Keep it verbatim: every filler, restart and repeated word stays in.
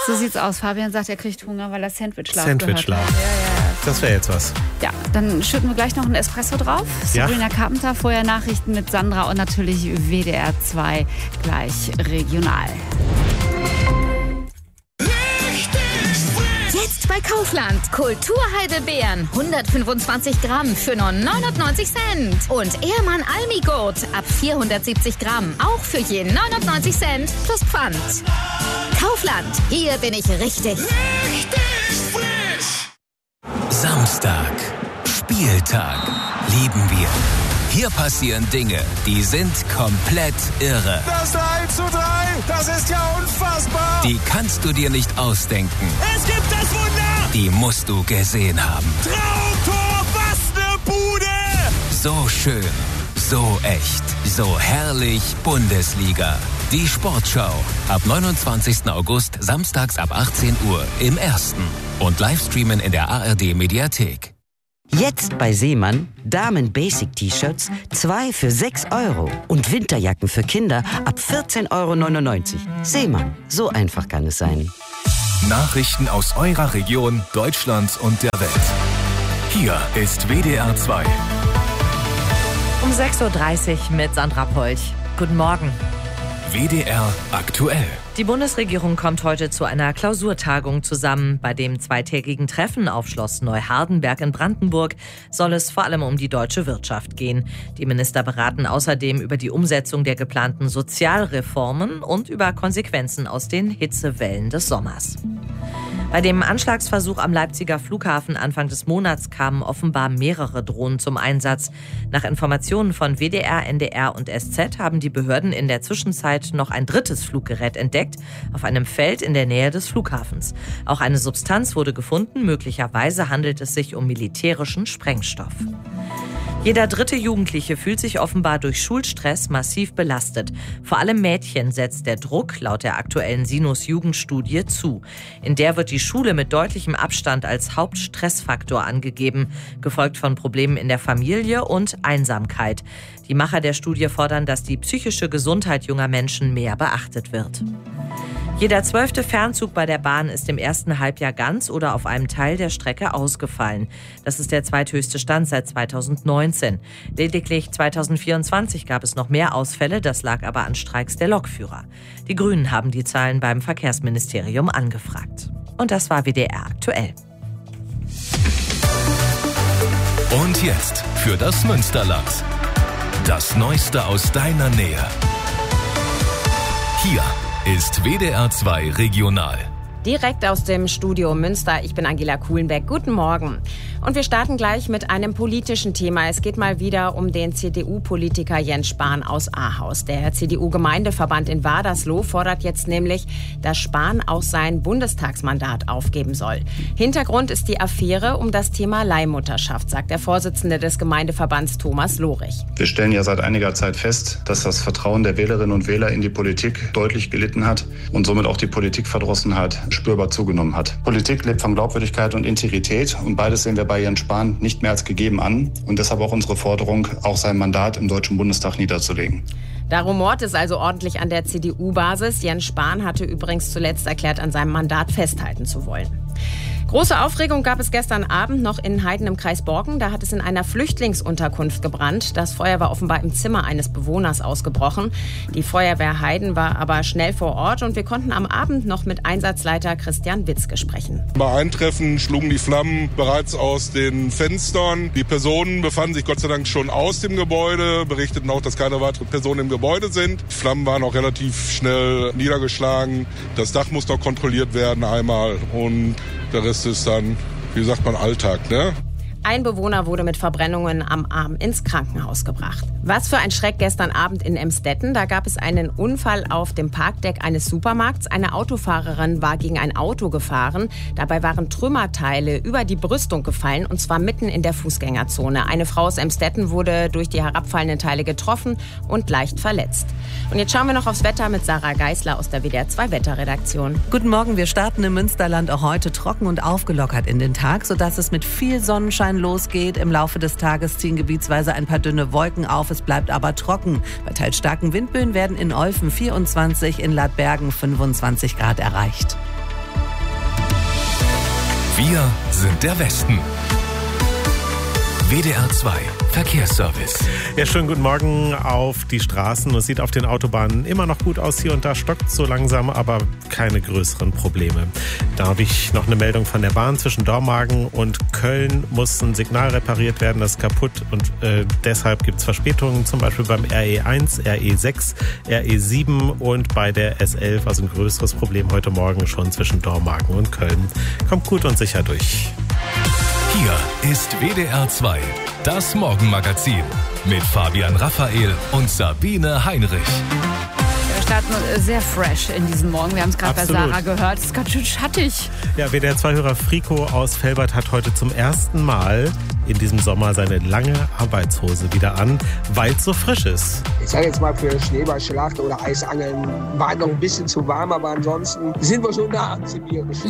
So sieht's aus. Fabian sagt, er kriegt Hunger, weil er Sandwich-Schlaf Sandwich-Schlaf. gehört hat. Ja, ja, ja. Das wäre jetzt was. Ja, dann schütten wir gleich noch einen Espresso drauf. Ja. Sabrina Carpenter, vorher Nachrichten mit Sandra und natürlich W D R zwei gleich regional. Jetzt bei Kaufland. Kulturheidelbeeren. hundertfünfundzwanzig Gramm für nur neunundneunzig Cent. Und Ehrmann Almigurt ab vierhundertsiebzig Gramm. Auch für je neunundneunzig Cent plus Pfand. Kaufland. Hier bin ich richtig. Richtig frisch. Samstag. Spieltag. Lieben wir. Hier passieren Dinge, die sind komplett irre. Das drei zu drei, das ist ja unfassbar. Die kannst du dir nicht ausdenken. Es gibt das Wunder. Die musst du gesehen haben. Traumtor, was ne Bude. So schön, so echt, so herrlich Bundesliga. Die Sportschau. Ab neunundzwanzigsten August, samstags ab achtzehn Uhr im Ersten. Und Livestreamen in der A R D-Mediathek. Jetzt bei Seemann Damen-Basic-T-Shirts zwei für sechs Euro und Winterjacken für Kinder ab vierzehn Euro neunundneunzig. Seemann, so einfach kann es sein. Nachrichten aus eurer Region, Deutschlands und der Welt. Hier ist W D R zwei. Um sechs Uhr dreißig mit Sandra Polch. Guten Morgen. W D R aktuell. Die Bundesregierung kommt heute zu einer Klausurtagung zusammen. Bei dem zweitägigen Treffen auf Schloss Neuhardenberg in Brandenburg soll es vor allem um die deutsche Wirtschaft gehen. Die Minister beraten außerdem über die Umsetzung der geplanten Sozialreformen und über Konsequenzen aus den Hitzewellen des Sommers. Bei dem Anschlagsversuch am Leipziger Flughafen Anfang des Monats kamen offenbar mehrere Drohnen zum Einsatz. Nach Informationen von W D R, N D R und S Z haben die Behörden in der Zwischenzeit noch ein drittes Fluggerät entdeckt, auf einem Feld in der Nähe des Flughafens. Auch eine Substanz wurde gefunden, möglicherweise handelt es sich um militärischen Sprengstoff. Jeder dritte Jugendliche fühlt sich offenbar durch Schulstress massiv belastet. Vor allem Mädchen setzt der Druck laut der aktuellen Sinus-Jugendstudie zu. In der wird die Schule mit deutlichem Abstand als Hauptstressfaktor angegeben, gefolgt von Problemen in der Familie und Einsamkeit. Die Macher der Studie fordern, dass die psychische Gesundheit junger Menschen mehr beachtet wird. Jeder zwölfte Fernzug bei der Bahn ist im ersten Halbjahr ganz oder auf einem Teil der Strecke ausgefallen. Das ist der zweithöchste Stand seit zweitausendneunzehn. Lediglich zweitausendvierundzwanzig gab es noch mehr Ausfälle, das lag aber an Streiks der Lokführer. Die Grünen haben die Zahlen beim Verkehrsministerium angefragt. Und das war W D R aktuell. Und jetzt für das Münsterland. Das Neueste aus deiner Nähe. Hier ist W D R zwei regional. Direkt aus dem Studio Münster. Ich bin Angela Kuhlenbeck. Guten Morgen. Und wir starten gleich mit einem politischen Thema. Es geht mal wieder um den C D U-Politiker Jens Spahn aus Ahaus. Der C D U-Gemeindeverband in Wadersloh fordert jetzt nämlich, dass Spahn auch sein Bundestagsmandat aufgeben soll. Hintergrund ist die Affäre um das Thema Leihmutterschaft, sagt der Vorsitzende des Gemeindeverbands Thomas Lorich. Wir stellen ja seit einiger Zeit fest, dass das Vertrauen der Wählerinnen und Wähler in die Politik deutlich gelitten hat und somit auch die Politikverdrossenheit spürbar zugenommen hat. Politik lebt von Glaubwürdigkeit und Integrität und beides sehen wir bei Jens Spahn nicht mehr als gegeben an und deshalb auch unsere Forderung, auch sein Mandat im Deutschen Bundestag niederzulegen. Da rumort es also ordentlich an der C D U-Basis. Jens Spahn hatte übrigens zuletzt erklärt, an seinem Mandat festhalten zu wollen. Große Aufregung gab es gestern Abend noch in Heiden im Kreis Borken. Da hat es in einer Flüchtlingsunterkunft gebrannt. Das Feuer war offenbar im Zimmer eines Bewohners ausgebrochen. Die Feuerwehr Heiden war aber schnell vor Ort und wir konnten am Abend noch mit Einsatzleiter Christian Witzke sprechen. Bei Eintreffen schlugen die Flammen bereits aus den Fenstern. Die Personen befanden sich Gott sei Dank schon aus dem Gebäude, berichteten auch, dass keine weiteren Personen im Gebäude sind. Die Flammen waren auch relativ schnell niedergeschlagen. Das Dach muss noch kontrolliert werden einmal und der Rest ist dann, wie sagt man, Alltag, ne? Ein Bewohner wurde mit Verbrennungen am Arm ins Krankenhaus gebracht. Was für ein Schreck gestern Abend in Emstetten. Da gab es einen Unfall auf dem Parkdeck eines Supermarkts. Eine Autofahrerin war gegen ein Auto gefahren. Dabei waren Trümmerteile über die Brüstung gefallen und zwar mitten in der Fußgängerzone. Eine Frau aus Emstetten wurde durch die herabfallenden Teile getroffen und leicht verletzt. Und jetzt schauen wir noch aufs Wetter mit Sarah Geisler aus der W D R zwei Wetterredaktion. Guten Morgen, wir starten im Münsterland auch heute trocken und aufgelockert in den Tag, sodass es mit viel Sonnenschein losgeht. Im Laufe des Tages ziehen gebietsweise ein paar dünne Wolken auf, es bleibt aber trocken. Bei teils starken Windböen werden in Olfen vierundzwanzig, in Ladbergen fünfundzwanzig Grad erreicht. Wir sind der Westen. W D R zwei Verkehrsservice. Ja, schönen guten Morgen auf die Straßen. Es sieht auf den Autobahnen immer noch gut aus. Hier und da stockt so langsam, aber keine größeren Probleme. Da habe ich noch eine Meldung von der Bahn. Zwischen Dormagen und Köln muss ein Signal repariert werden. Das ist kaputt und äh, deshalb gibt es Verspätungen. Zum Beispiel beim R E eins, R E sechs, R E sieben und bei der S elf. Also ein größeres Problem heute Morgen schon zwischen Dormagen und Köln. Kommt gut und sicher durch. Hier ist W D R zwei, das Morgenmagazin mit Fabian Raphael und Sabine Heinrich. Wir starten sehr fresh in diesem Morgen. Wir haben es gerade bei Sarah gehört. Es ist ganz schön schattig. Ja, W D R zwei-Hörer Frico aus Velbert hat heute zum ersten Mal in diesem Sommer seine lange Arbeitshose wieder an, weil es so frisch ist. Ich sage jetzt mal, für Schneeballschlacht oder Eisangeln war noch ein bisschen zu warm, aber ansonsten sind wir schon nah am Sibirischen.